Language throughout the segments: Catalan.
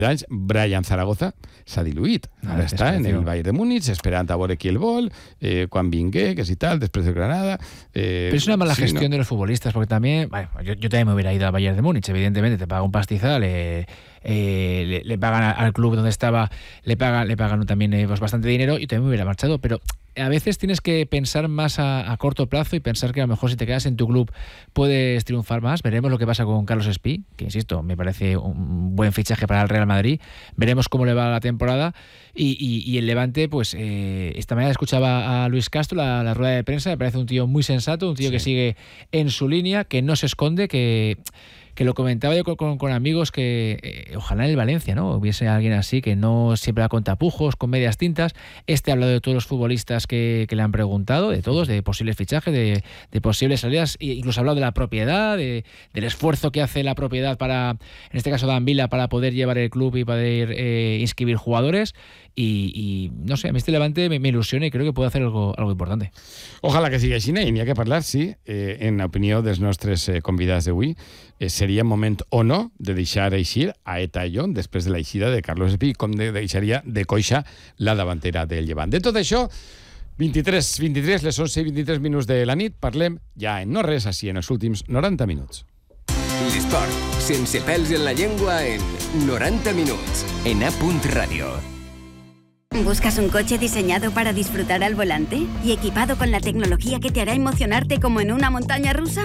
anys, Brian Zaragoza s'ha diluït. Ara està en el Bayern de Múnich, esperant a veure qui el vol, quan vingué, que si tal, després del Granada. Pero es una mala gestión de los futbolistas, porque también, bueno, yo también me hubiera ido al Bayern de Múnich, evidentemente, te paga un pastizal, le pagan al club donde estaba, le pagan también pues, bastante dinero, y también me hubiera marchado, pero a veces tienes que pensar más a corto plazo y pensar que a lo mejor si te quedas en tu club puedes triunfar más. Veremos lo que pasa con Carlos Espí, que insisto, me parece un buen fichaje para el Real Madrid. Veremos cómo le va la temporada. Y el Levante, pues esta mañana escuchaba a Luis Castro la rueda de prensa, me parece un tío muy sensato, un tío que sigue en su línea, que no se esconde, que lo comentaba yo con amigos, que ojalá en el Valencia, ¿no?, hubiese alguien así, que no siempre va con tapujos, con medias tintas. Ha hablado de todos los futbolistas que le han preguntado, de todos, de posibles fichajes, de posibles salidas, e incluso ha hablado de la propiedad, del esfuerzo que hace la propiedad para, en este caso Dan Vila, para poder llevar el club y poder inscribir jugadores. Y no sé, a mí este Levante me ilusiona i crec que puede hacer algo importante. Ojalà que sigui així, i n'hi ha que parlar, sí, en opinió dels nostres convidats d'avui, seria moment o no de deixar eixir a Eta Llon després de l'eixida de Carlos Espí, com deixaria de coixa la davantera del Llevant. De tot això, 23, les 11:23 minuts de la nit, parlem ja en no res, així en els últims 90 minuts. L'esport, sense pèls en la llengua, en 90 minuts, en A.Radio. ¿Buscas un coche diseñado para disfrutar al volante y equipado con la tecnología que te hará emocionarte como en una montaña rusa?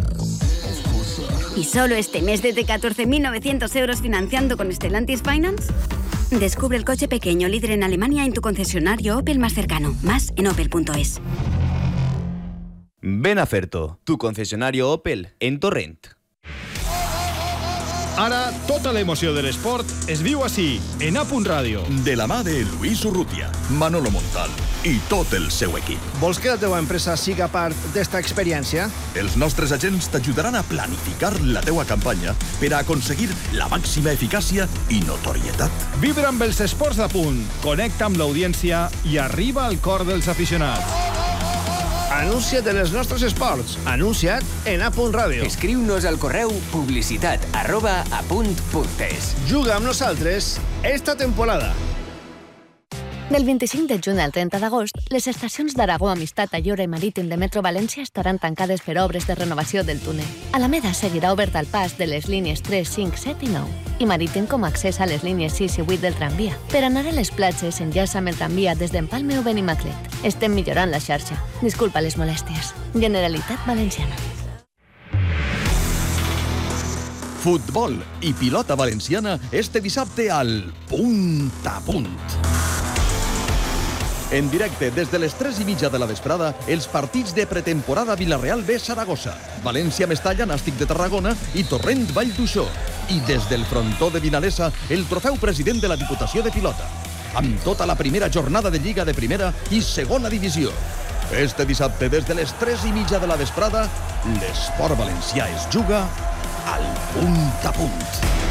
¿Y solo este mes desde 14.900 euros financiando con Stellantis Finance? Descubre el coche pequeño líder en Alemania en tu concesionario Opel más cercano. Más en opel.es. Ven a Ferto, tu concesionario Opel en Torrent. Ara, tota l'emoció de l'esport es viu així, en A.Radio. De la mà de Lluís Urrutia, Manolo Montal i tot el seu equip. Vols que la teva empresa siga part d'esta experiència? Els nostres agents t'ajudaran a planificar la teua campanya per a aconseguir la màxima eficàcia i notorietat. Vibra amb els esports d'A.punt, connecta amb l'audiència i arriba al cor dels aficionats. Anuncia't en els nostres esports. Anuncia't en A.Radio. Escriu-nos al correu publicitat@apunt.es. Juga amb nosaltres esta temporada. Del 25 de juny al 30 d'agost, les estacions d'Aragó, Amistat, Ayora i Marítim de Metro València estaran tancades per obres de renovació del túnel. Alameda seguirà obert al pas de les línies 3, 5, 7 i 9 i Marítim com a accés a les línies 6 i 8 del tramvia. Per anar a les platges, enllaça amb el tramvia des d'Empalme o Benimaclet. Estem millorant la xarxa. Disculpa les molèsties. Generalitat Valenciana. Futbol i pilota valenciana este dissabte al Punt a Punt. En directe, des de les 3:30 de la vesprada, els partits de pretemporada Villarreal B Saragossa, València-Mestalla, Nàstic de Tarragona i Torrent Vall d'Uixó. I des del frontó de Vinalesa, el trofeu president de la Diputació de Pilota. Amb tota la primera jornada de Lliga de Primera i Segona Divisió. Este dissabte, des de les 3:30 de la vesprada, l'esport valencià es juga al Punt a Punt.